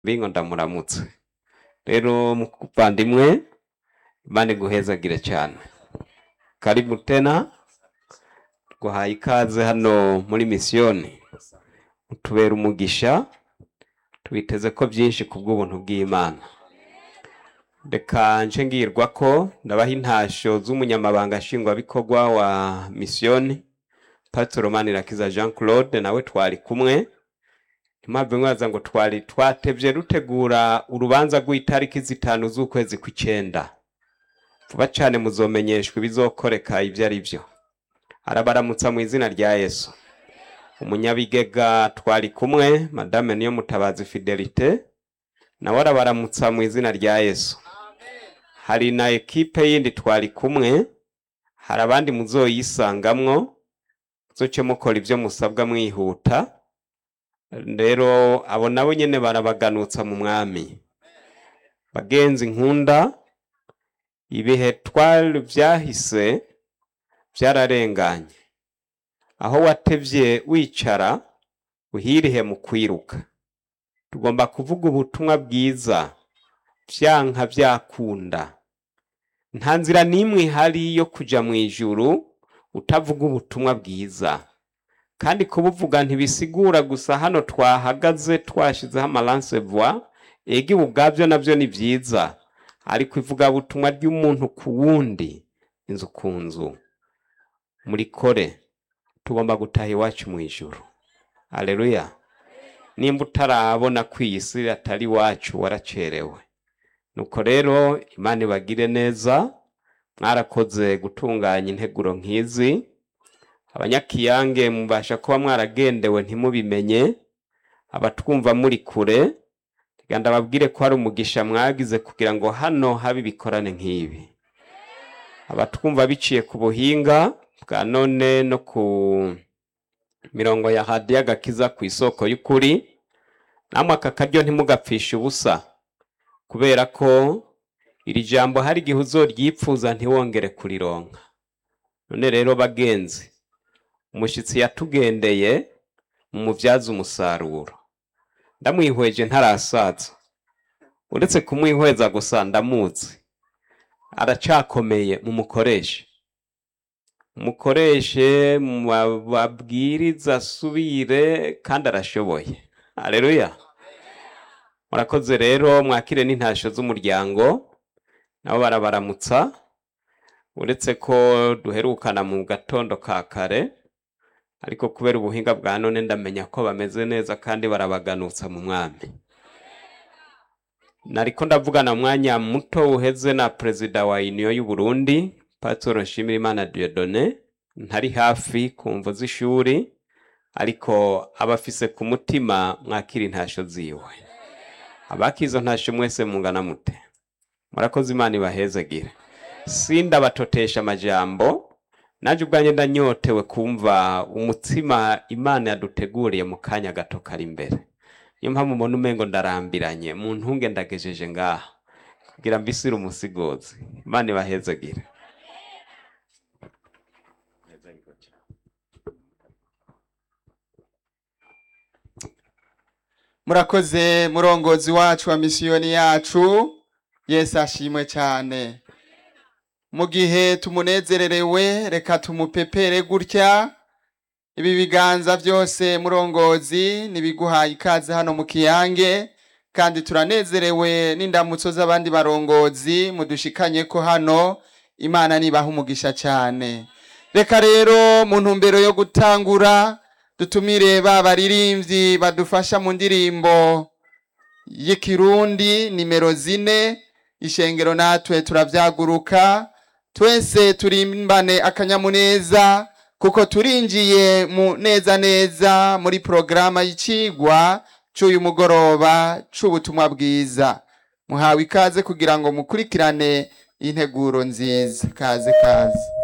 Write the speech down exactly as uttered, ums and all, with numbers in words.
bingo ndamuramutse. Rero mukuvandimwe Imana iguhezagire cyane. Karibu tena guhaye ikaze hano muri misiyoni. Utubera umugisha, tubiteze ko byinshi kubw'ubuntu bw'Imana. Reka nje ngirwa ko ndabaha intasho z'umunyamabanga nshingwabikorwa wa misiyoni Pastor Manirakiza Jean Claude, nawe twari kumwe. Impamvu mwaza ngo twari twatevye rutegura urubanza rw'itariki zitanu z'ukwezi kw'icenda. Vuba cyane muzomenyeshwa ibizokoreka ivyo ari byo. Arabaramutsa mu izina rya Yesu. Umunyabigega twari kumwe Madame Niyo Mutabazi Fidelite, nawe arabaramutsa mu izina rya Yesu. Hari na ekipe yindi twari kumwe, hari abandi muzoyisangamwo, muzoce mukora ivyo musabwa mwihuta. Rero abo nabo nyene barabaganutsa mu mwami. Bagenzi nkunda, ibihe twari vyahise vyararenganye. Aho watevye wicara uhirihe mu kwiruka. Tugomba kuvuga ubutumwa bwiza vyanka vyakunda. Nta nzira nimwe hari yo kuja mu ijuru utavuga ubutumwa bwiza. Kandi kubuvuga ntibisigura gusa hano twahagaze twashizeho amalance voix, egi ubwavyo navyo ni vyiza, ariko ivuga butumwa ry'umuntu ku wundi, inzu ku nzu. Muri kore tugomba gutaha iwacu mu ijuru. Haleluya. Nimba utarabona kw'isi atari wacu waracerewe. Nuko rero Imana ibagire neza, mwarakoze gutunganya integuro nk'izi. Abanyakiyange mubasha kuba mwaragendewe ntimubimenye, abatwumva muri kure ganda babwire ko hari umugisha mwagize kugira ngo hano habi bikorane nk'ibi. Abatwumva biciye ku buhinga bwa none no ku mirongo ya radio Agakiza ku isoko y'ukuri, namwe aka karyo ntimugapfisha ubusa, kubera ko iri jambo hari igihe uzoryipfuza ntiwongere kurironka. None rero bagenzi, umushitsi yatugendeye mu muvyaza umusaruro. Ndamwihweje ntarasaza, uretse kumwihweza gusa ndamuzi, aracakomeye mu mukoreshe. Mukoreshe mubabwiriza asubire kandi arashoboye. Haleluya. Murakoze rero, mwakire n'intasho z'umuryango, nabo barabaramutsa. Uretse ko duherukana mu gatondo ka kare, ariko kubera ubuhinga bwa none ndamenya ko bameze neza kandi barabaganutsa mu mwami. Nariko ndavugana mwanya muto uheze na Perezida wa Union y'u Burundi Pastor Nshimirimana Dieudonné, ntari hafi kumva z'ishuri, ariko abafise ku mutima mwakira intasho ziwe. Abakizo ntasho mwese mungana mute. Murakoze, Imana ibahezagire. Sinda batotesha amajambo, naje ubwanye ndanyotewe kumva umutsima Imana yaduteguriye mu kanya gato kari imbere. Niyo mpamvu umuntu umengo ndarambiranye, mu ntunge ndagejeje ngaha kugira mbisire umusigozi. Imana ibahezagire. Murakoze murongozi wacu wa misiyoni yacu, Yesu ashimwe cyane. Mu gihe tumunezererewe, reka tumupepere gutya. Ibi biganza byose murongozi nibiguhaye ikaze hano mu Kiyange, kandi turanezerewe n'indamutso z'abandi barongozi mudushikanye ko hano. Imana nibaha umugisha cyane. Reka rero mu ntumbero yo gutangura dutumire babaririmbyi badufasha mu ndirimbo y'ikirundi nimero zine. Ishengero natwe turavyaguruka, twese turimbane akanyamuneza, kuko turinjiye mu neza neza muri programa y'icigwa cy'uyu mugoroba c'ubutumwa bwiza. Muhawe ikaze kugira ngo mukurikirane integuro nziza. Kaze kaze.